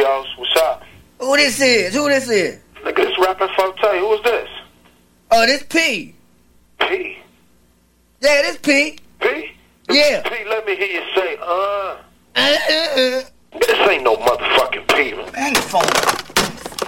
Studios. What's up? Who this is? Nigga, this rapping Forte. Who is this? Oh, this P. P? Yeah, this P. P? Yeah. P, let me hear you say, This ain't no motherfucking P, man. Man, the phone.